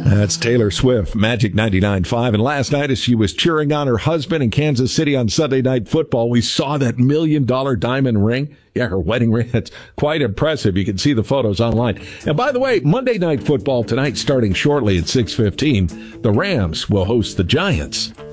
That's Taylor Swift, Magic 99.5. And last night, as she was cheering on her husband in Kansas City on Sunday Night Football, we saw that $1 million diamond ring. Yeah, her wedding ring. It's quite impressive. You can see the photos online. And by the way, Monday Night Football tonight, starting shortly at 6:15, the Rams will host the Giants.